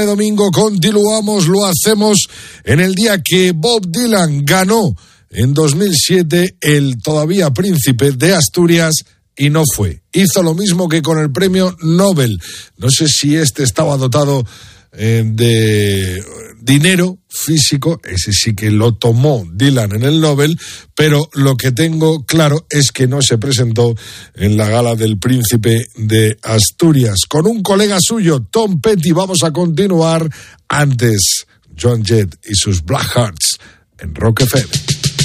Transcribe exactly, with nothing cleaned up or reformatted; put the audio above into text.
Domingo continuamos, lo hacemos en el día que Bob Dylan ganó en dos mil siete el todavía príncipe de Asturias y no fue. Hizo lo mismo que con el premio Nobel. No sé si este estaba dotado eh, de dinero físico, ese sí que lo tomó Dylan en el Nobel, pero lo que tengo claro es que no se presentó en la gala del Príncipe de Asturias. Con un colega suyo, Tom Petty, vamos a continuar. Antes, Joan Jett y sus Black Hearts en Rock F M.